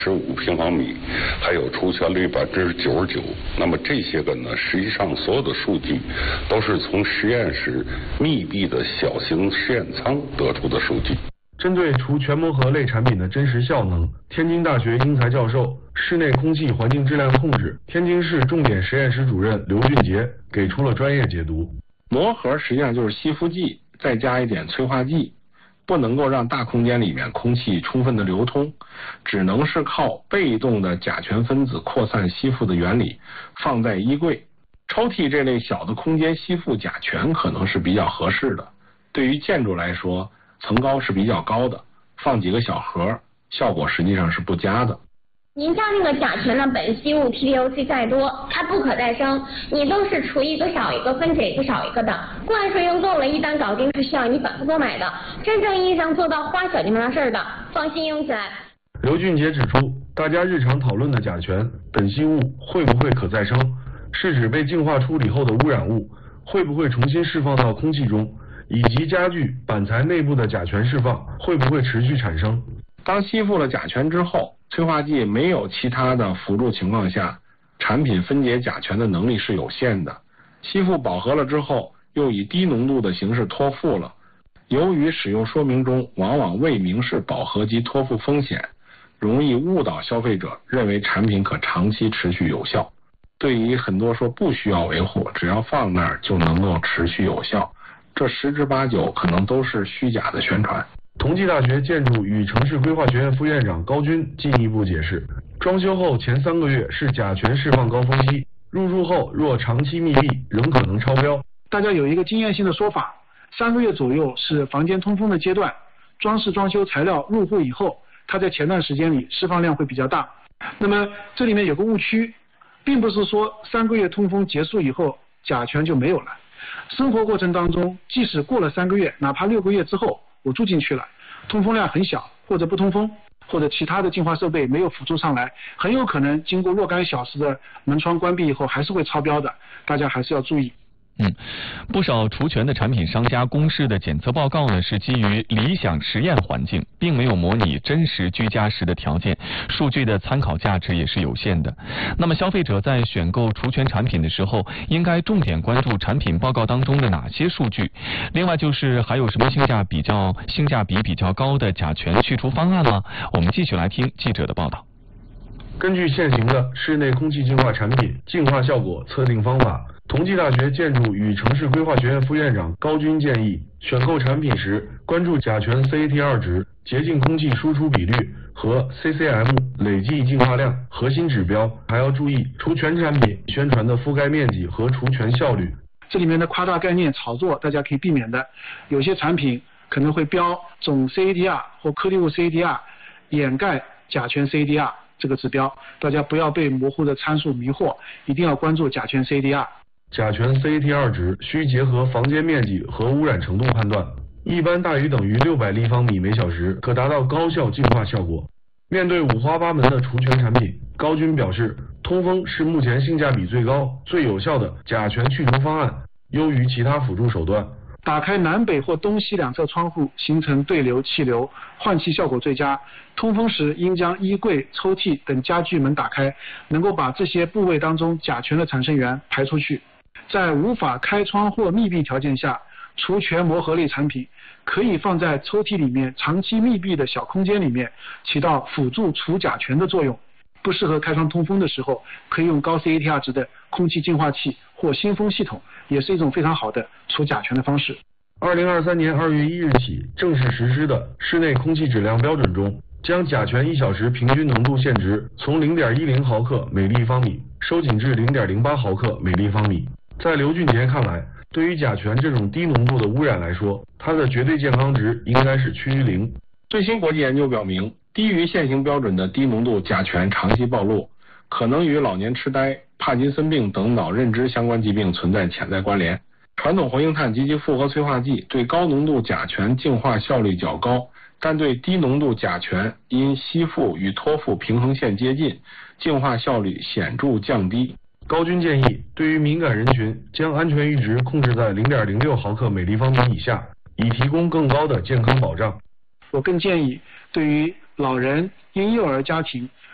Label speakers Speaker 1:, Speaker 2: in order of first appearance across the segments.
Speaker 1: 15平方米，还有出全率99%。那么这些个呢，实际上所有的数据都是从实验室密闭的小型实验舱得出的数据。
Speaker 2: 针对除全膜核类产品的真实效能，天津大学英才教授、室内空气环境质量控制天津市重点实验室主任刘俊杰给出了专业解读。
Speaker 3: 膜核实际上就是吸附剂，再加一点催化剂，不能够让大空间里面空气充分的流通，只能是靠被动的甲醛分子扩散吸附的原理，放在衣柜、抽屉这类小的空间吸附甲醛可能是比较合适的。对于建筑来说，层高是比较高的，放几个小盒，效果实际上是不佳的。
Speaker 4: 您加那个甲醛的苯系物 TDOC 再多，它不可再生，你都是除一个少一个，分解一个少一个的。灌水用够了，一单搞定是需要你反复购买的。真正意义上做到花小地方的事儿的，放心用起来。
Speaker 2: 刘俊杰指出，大家日常讨论的甲醛、苯系物会不会可再生，是指被净化处理后的污染物会不会重新释放到空气中，以及家具、板材内部的甲醛释放会不会持续产生。
Speaker 3: 当吸附了甲醛之后，催化剂没有其他的辅助情况下，产品分解甲醛的能力是有限的。吸附饱和了之后，又以低浓度的形式脱附了。由于使用说明中往往未明示饱和及脱附风险，容易误导消费者认为产品可长期持续有效。对于很多说不需要维护，只要放那儿就能够持续有效，这10之8九可能都是虚假的宣传。
Speaker 2: 同济大学建筑与城市规划学院副院长高军进一步解释，装修后前3个月是甲醛释放高峰期，入住后若长期密闭仍可能超标。
Speaker 5: 大家有一个经验性的说法，3个月左右是房间通风的阶段，装饰装修材料入户以后，它在前段时间里释放量会比较大。那么这里面有个误区，并不是说3个月通风结束以后甲醛就没有了。生活过程当中，即使过了3个月，哪怕6个月之后我住进去了，通风量很小，或者不通风，或者其他的净化设备没有辅助上来，很有可能经过若干小时的门窗关闭以后还是会超标的，大家还是要注意。
Speaker 6: 不少除醛的产品商家公示的检测报告呢，是基于理想实验环境，并没有模拟真实居家时的条件，数据的参考价值也是有限的。那么消费者在选购除醛产品的时候，应该重点关注产品报告当中的哪些数据？另外就是还有什么性价比比较高的甲醛去除方案吗？我们继续来听记者的报道。
Speaker 2: 根据现行的室内空气净化产品净化效果测定方法，同济大学建筑与城市规划学院副院长高军建议，选购产品时关注甲醛 CAT2 值、洁净空气输出比率和 CCM 累计净化量核心指标，还要注意除醛产品宣传的覆盖面积和除醛效率。
Speaker 5: 这里面的夸大概念炒作大家可以避免的，有些产品可能会标总 CADR 或颗粒物 CADR 掩盖甲醛 CADR 这个指标，大家不要被模糊的参数迷惑，一定要关注甲醛 CADR。
Speaker 2: 甲醛 CAT2 值需结合房间面积和污染程度判断，一般大于等于600立方米每小时，可达到高效净化效果。面对五花八门的除醛产品，高军表示，通风是目前性价比最高、最有效的甲醛去除方案，优于其他辅助手段。
Speaker 5: 打开南北或东西2侧窗户，形成对流气流，换气效果最佳。通风时应将衣柜、抽屉等家具门打开，能够把这些部位当中甲醛的产生源排出去。在无法开窗或密闭条件下，除醛膜核类产品可以放在抽屉里面长期密闭的小空间里面，起到辅助除甲醛的作用。不适合开窗通风的时候，可以用高 CATR 值的空气净化器或新风系统，也是一种非常好的除甲醛的方式。
Speaker 2: 2023年2月1日起正式实施的室内空气质量标准中，将甲醛1小时平均浓度限值从 0.10 毫克每立方米收紧至 0.08 毫克每立方米。在刘俊杰看来，对于甲醛这种低浓度的污染来说，它的绝对健康值应该是趋于0。
Speaker 3: 最新国际研究表明，低于现行标准的低浓度甲醛长期暴露，可能与老年痴呆、帕金森病等脑认知相关疾病存在潜在关联。传统活性炭及其复合催化剂对高浓度甲醛净化效率较高，但对低浓度甲醛因吸附与脱附平衡线接近，净化效率显著降低。
Speaker 2: 高军建议，对于敏感人群，将安全阈值控制在 0.06 毫克每立方米以下，以提供更高的健康保障。
Speaker 5: 我更建议，对于老人、婴幼儿家庭，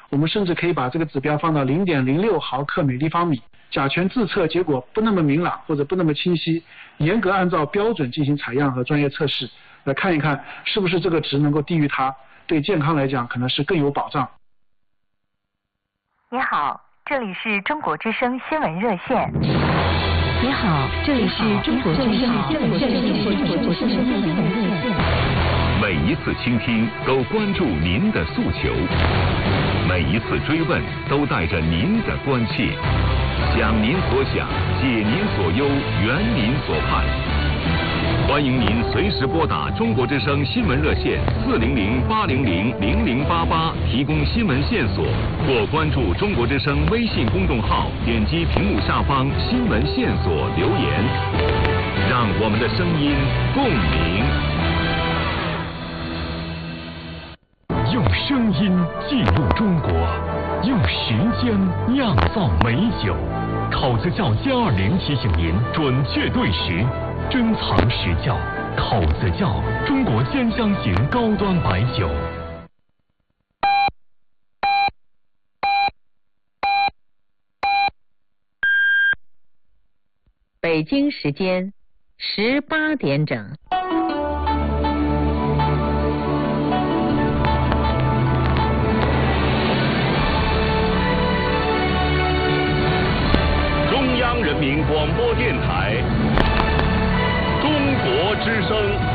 Speaker 5: 我们甚至可以把这个指标放到0.06毫克每立方米。甲醛自测结果不那么明朗或者不那么清晰，严格按照标准进行采样和专业测试，来看一看是不是这个值能够低于它，对健康来讲可能是更有保障。
Speaker 7: 你好，这里是中国之声新闻热线。
Speaker 8: 你好，这里是中国之声新闻热线。
Speaker 9: 每一次倾听都关注您的诉求，每一次追问都带着您的关切，想您所想，解您所忧，圆您所盼。欢迎您随时拨打中国之声新闻热线400-800-0088提供新闻线索，或关注中国之声微信公众号，点击屏幕下方新闻线索留言，让我们的声音共鸣。
Speaker 10: 用声音记录中国，用时间酿造美酒。口子窖+20提醒您准确对时，珍藏实窖。口子窖，中国鲜香型高端白酒。
Speaker 8: 北京时间18点整。
Speaker 9: 中央人民广播电台，中国之声。